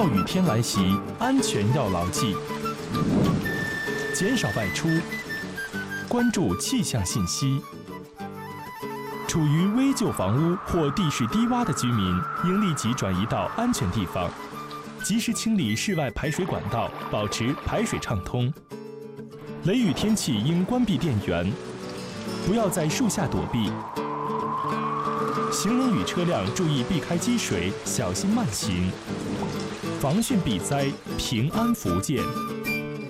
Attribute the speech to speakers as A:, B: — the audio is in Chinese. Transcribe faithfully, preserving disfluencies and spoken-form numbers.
A: 暴雨天来袭，安全要牢记。减少外出，关注气象信息。处于危旧房屋或地势低洼的居民，应立即转移到安全地方，及时清理室外排水管道，保持排水畅通。雷雨天气应关闭电源，不要在树下躲避。行人与车辆注意避开积水，小心慢行。防汛避灾，平安福建。